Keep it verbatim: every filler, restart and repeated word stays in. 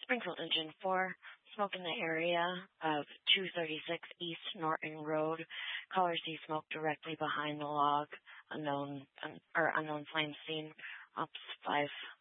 Springfield Engine four, smoke in the area of two thirty-six East Norton Road. Caller sees smoke directly behind the log. Unknown, un, or unknown flame seen. Ops five